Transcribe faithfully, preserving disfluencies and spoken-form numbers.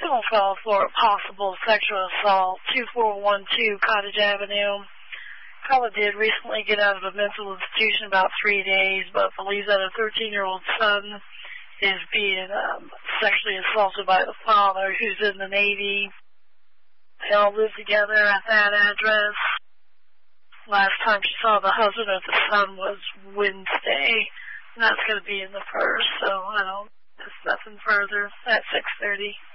on file for a possible sexual assault, two four one two Cottage Avenue. Caller did recently get out of a mental institution about three days, but believes that a thirteen-year-old son is being um, sexually assaulted by the father, who's in the Navy. They all live together at that address. Last time she saw the husband or the son was Wednesday. And that's going to be in the purse, so I don't, there's nothing further at six thirty.